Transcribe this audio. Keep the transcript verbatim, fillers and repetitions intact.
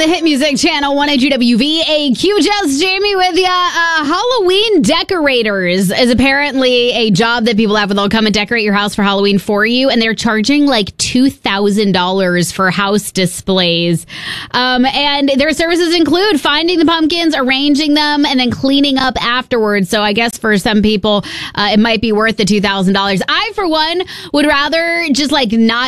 Hit Music Channel one G W V A Q. Just Jamie with ya. Uh, Halloween decorators is apparently a job that people have where they'll come and decorate your house for Halloween for you, and they're charging like two thousand dollars for house displays. Um, and their services include finding the pumpkins, arranging them, and then cleaning up afterwards. So I guess for some people, uh, it might be worth the two thousand dollars. I, for one, would rather just like not